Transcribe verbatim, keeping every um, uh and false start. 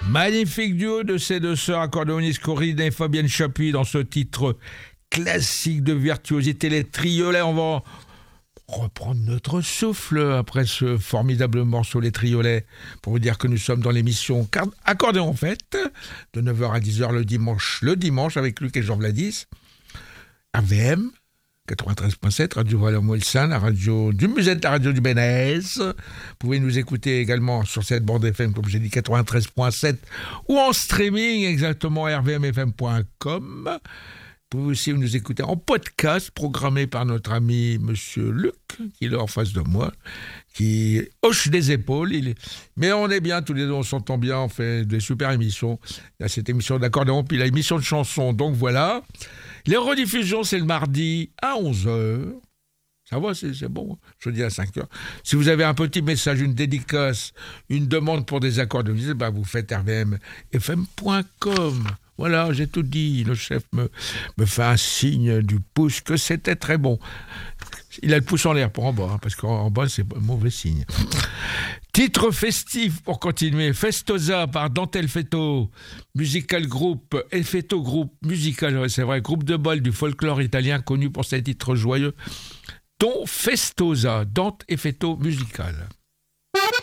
Magnifique duo de ces deux sœurs accordéonistes Corinne et Fabienne Chapuis dans ce titre classique de virtuosité, les triolets. On va reprendre notre souffle après ce formidable morceau, les triolets, pour vous dire que nous sommes dans l'émission Accordéon en fête, de neuf heures à dix heures le dimanche, le dimanche avec Luc et Jean Vladis, R V M quatre-vingt-treize point sept, Radio Valormoël-Saint, la radio du Musette, la radio du Bénez. Vous pouvez nous écouter également sur cette bande F M, comme j'ai dit, quatre-vingt-treize point sept, ou en streaming, exactement, r v m f m point com. Vous pouvez aussi nous écouter en podcast, programmé par notre ami Monsieur Luc, qui est là en face de moi, qui hoche des épaules. Il est... Mais on est bien, tous les deux, on s'entend bien, on fait des super émissions. Il y a cette émission d'accordéon, puis la émission de chansons, donc voilà. Les rediffusions, c'est le mardi à onze heures. Ça va, c'est, c'est bon, jeudi à cinq heures. Si vous avez un petit message, une dédicace, une demande pour des accordéonistes, ben vous faites r v m f m point com. Voilà, j'ai tout dit. Le chef me, me fait un signe du pouce que c'était très bon. Il a le pouce en l'air pour en bas, hein, parce qu'en bas, c'est un mauvais signe. Titre festif pour continuer. Festosa par Dante Effetto, musical groupe, Effetto groupe musical, c'est vrai, groupe de bal du folklore italien connu pour ses titres joyeux, dont Festosa, Dante Effetto musical.